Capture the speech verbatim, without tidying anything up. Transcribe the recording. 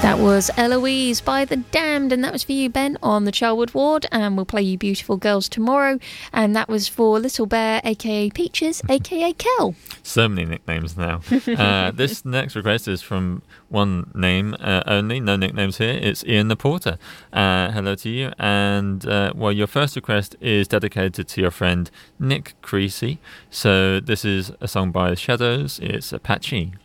That was Eloise by The Damned, and that was for you, Ben, on the Charwood Ward, and we'll play you Beautiful Girls tomorrow, and that was for Little Bear, aka Peaches, aka Kel. So many nicknames now. uh, this next request is from one name uh, only, no nicknames here. It's Ian the Porter. Uh, hello to you, and uh, well, your first request is dedicated to your friend Nick Creasy, so this is a song by Shadows. It's Apache.